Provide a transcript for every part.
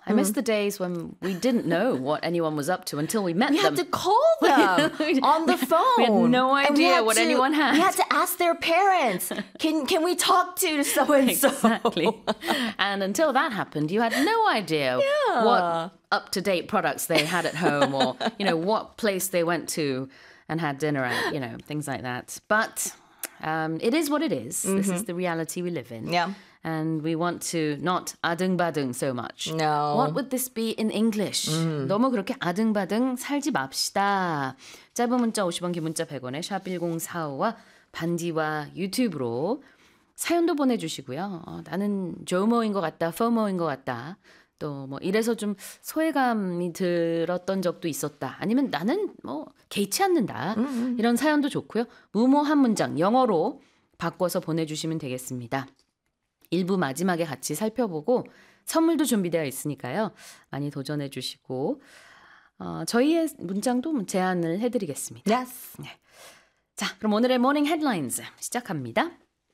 I miss the days when we didn't know what anyone was up to until we met We them. had to call them on the phone. We had no idea what anyone had. We had to ask their parents, can we talk to so-and-so? Exactly. And until that happened, you had no idea what up-to-date products they had at home or, what place they went to and had dinner at, things like that. But it is what it is. This is the reality we live in. Yeah. And we want to not 아등바등 so much. No. What would this be in English? 너무 그렇게 아등바등 살지 맙시다. 짧은 문자 50원, 긴 문자 100원에 샵 1045와 반디와 유튜브로 사연도 보내주시고요. 나는 조모인 것 같다, 포모인 것 같다. 또 뭐 이래서 좀 소외감이 들었던 적도 있었다. 아니면 나는 개의치 않는다. 이런 사연도 좋고요. 무모 한 문장 영어로 바꿔서 보내주시면 되겠습니다. 1부 마지막에 같이 살펴보고 선물도 준비되어 있으니까요. 많이 도전해 주시고 저희의 문장도 제안을 해드리겠습니다. Yes. 네. 자, 그럼 오늘의 모닝 헤드라인즈 시작합니다.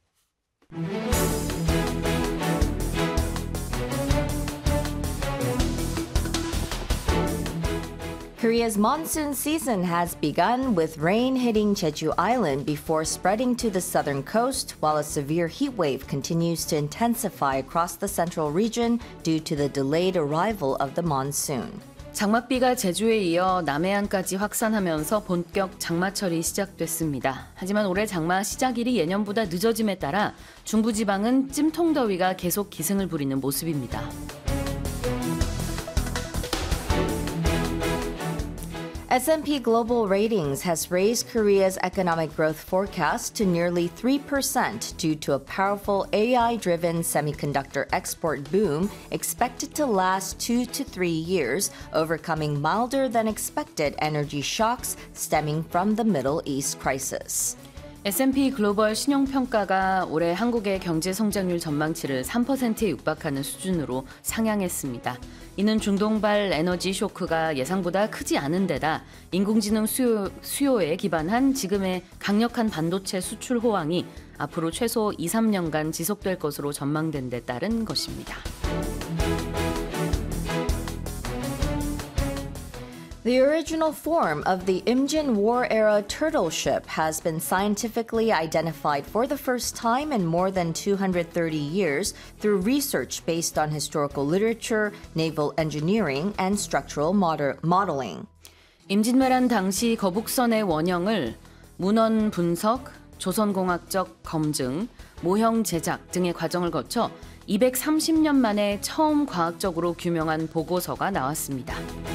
Korea's monsoon season has begun with rain hitting Jeju Island before spreading to the southern coast, while a severe heat wave continues to intensify across the central region due to the delayed arrival of the monsoon. 장맛비가 제주에 이어 남해안까지 확산하면서 본격 장마철이 시작됐습니다. 하지만 올해 장마 시작일이 예년보다 늦어짐에 따라 중부지방은 찜통더위가 계속 기승을 부리는 모습입니다. S&P Global Ratings has raised Korea's economic growth forecast to nearly 3% due to a powerful AI-driven semiconductor export boom expected to last 2 to 3 years, overcoming milder than expected energy shocks stemming from the Middle East crisis. S&P 글로벌 신용평가가 올해 한국의 경제 성장률 전망치를 3%에 육박하는 수준으로 상향했습니다. 이는 중동발 에너지 쇼크가 예상보다 크지 않은 데다 인공지능 수요에 기반한 지금의 강력한 반도체 수출 호황이 앞으로 최소 2, 3년간 지속될 것으로 전망된 데 따른 것입니다. The original form of the Imjin War-era turtle ship has been scientifically identified for the first time in more than 230 years through research based on historical literature, naval engineering, and structural modeling. 임진왜란 당시 거북선의 원형을 문헌 분석, 조선공학적 검증, 모형 제작 등의 과정을 거쳐 230년 만에 처음 과학적으로 규명한 보고서가 나왔습니다.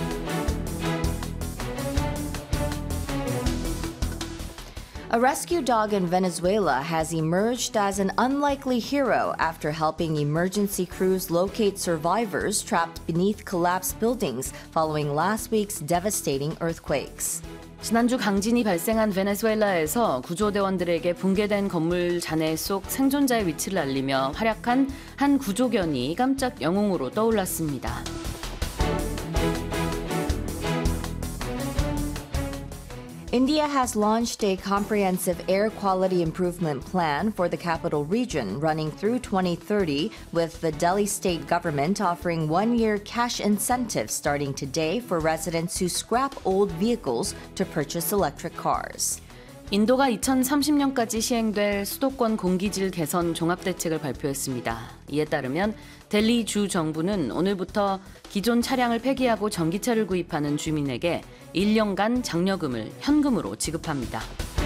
A rescue dog in Venezuela has emerged as an unlikely hero after helping emergency crews locate survivors trapped beneath collapsed buildings following last week's devastating earthquakes. 지난주 강진이 발생한 베네수엘라에서 구조대원들에게 붕괴된 건물 잔해 속 생존자의 위치를 알리며 활약한 한 구조견이 깜짝 영웅으로 떠올랐습니다. India has launched a comprehensive air quality improvement plan for the capital region running through 2030, with the Delhi state government offering one-year cash incentives starting today for residents who scrap old vehicles to purchase electric cars. 인도가 2030년까지 시행될 수도권 공기질 개선 종합대책을 발표했습니다. 이에 따르면 델리 주 정부는 오늘부터 기존 차량을 폐기하고 전기차를 구입하는 주민에게 1년간 장려금을 현금으로 지급합니다.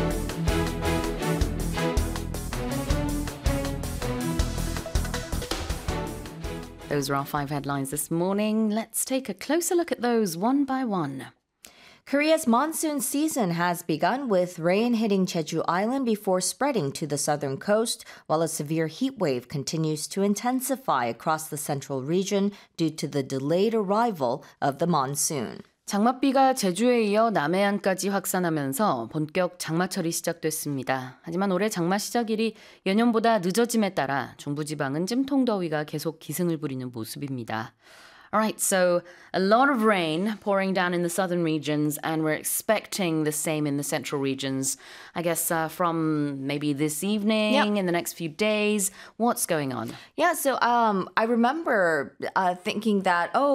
Those are our 5 headlines this morning. Let's take a closer look at those one by one. Korea's monsoon season has begun with rain hitting Jeju Island before spreading to the southern coast, while a severe heat wave continues to intensify across the central region due to the delayed arrival of the monsoon. 장맛비가 제주에 이어 남해안까지 확산하면서 본격 장마철이 시작됐습니다. 하지만 올해 장마 시작일이 예년보다 늦어짐에 따라 중부지방은 찜통더위가 계속 기승을 부리는 모습입니다. Alright, so a lot of rain pouring down in the southern regions, and we're expecting the same in the central regions. I guess from maybe this evening, in the next few days. What's going on? Yeah, so I remember thinking that,